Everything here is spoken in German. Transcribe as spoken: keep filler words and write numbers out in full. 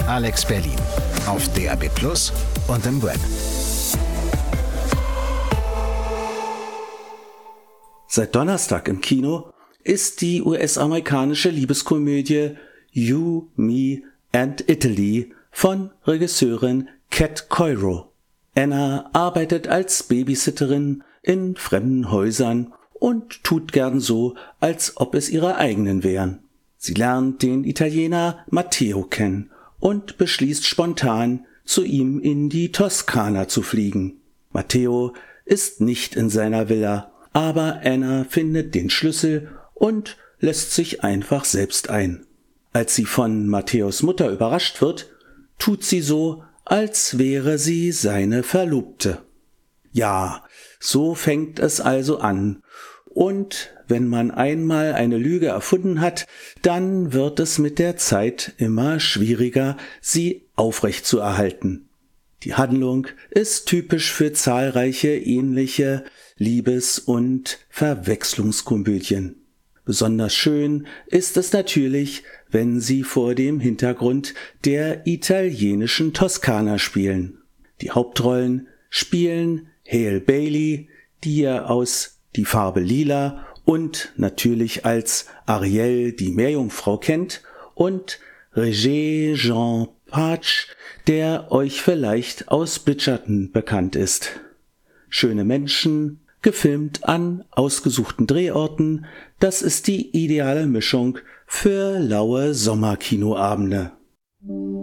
Alex Berlin auf D A B plus und im Web. Seit Donnerstag im Kino ist die U S-amerikanische Liebeskomödie You, Me and Italy von Regisseurin Cat Coiro. Anna arbeitet als Babysitterin in fremden Häusern und tut gern so, als ob es ihre eigenen wären. Sie lernt den Italiener Matteo kennen und beschließt spontan, zu ihm in die Toskana zu fliegen. Matteo ist nicht in seiner Villa, aber Anna findet den Schlüssel und lässt sich einfach selbst ein. Als sie von Matteos Mutter überrascht wird, tut sie so, als wäre sie seine Verlobte. Ja, so fängt es also an. Und wenn man einmal eine Lüge erfunden hat, dann wird es mit der Zeit immer schwieriger, sie aufrechtzuerhalten. Die Handlung ist typisch für zahlreiche ähnliche Liebes- und Verwechslungskomödien. Besonders schön ist es natürlich, wenn sie vor dem Hintergrund der italienischen Toskana spielen. Die Hauptrollen spielen Hale Bailey, die ihr aus Die Farbe Lila und natürlich als Ariel die Meerjungfrau kennt, und Regé-Jean Page, der euch vielleicht aus Bridgerton bekannt ist. Schöne Menschen, gefilmt an ausgesuchten Drehorten, das ist die ideale Mischung für laue Sommerkinoabende.